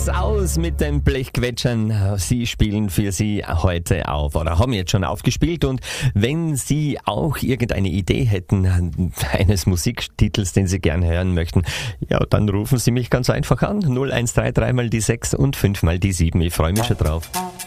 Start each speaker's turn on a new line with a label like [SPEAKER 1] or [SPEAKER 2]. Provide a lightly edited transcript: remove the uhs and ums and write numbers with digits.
[SPEAKER 1] Mach's aus mit dem Blechquetschern. Sie spielen für Sie heute auf oder haben jetzt schon aufgespielt. Und wenn Sie auch irgendeine Idee hätten eines Musiktitels, den Sie gern hören möchten, ja, dann rufen Sie mich ganz einfach an. 0133 mal die 6 und 5 mal die 7. Ich freue mich schon drauf.